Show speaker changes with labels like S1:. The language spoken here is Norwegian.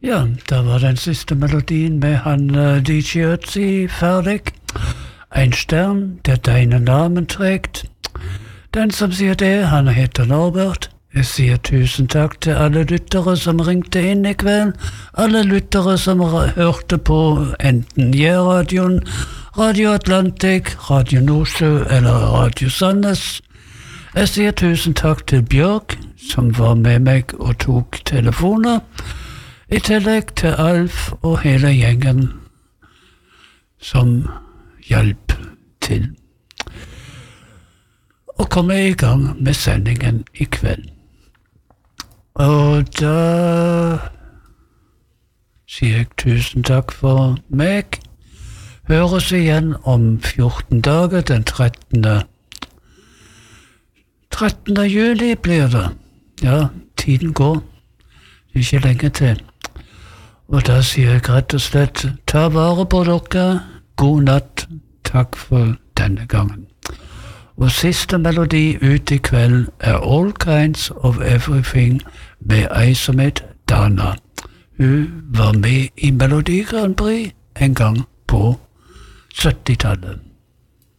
S1: Ja, da war den siste melodien med han DJ Ötzi ferdig. Ein Stern, der deinen Namen trägt. Den som sier det, han heter Norbert. Jeg sier tusen takk til alle lyttere som ringte inn i kveld. Alle lyttere som hørte på enten J-radioen, Radio Atlantic, Radio Nordsjø eller Radio Sandnes. Jeg sier tusen takk til Bjørk, som var med meg og tok telefoner. I tillegg til Alf og hele gjengen som hjalp til å komme i gang med sendingen i kveld. Og da sier jeg tusen takk for meg. Høres igjen om 14 dager, den 13. juli blir det. Ja, tiden går. Det er ikke lenge til. Og da sier jeg rett og slett, ta vare på dere, god natt, takk for denne gangen. Og siste melodi ut i kveld er All Kinds of Everything med ei som het Dana. Hun var med i Melodi Grand Prix en gang på 70-tallet.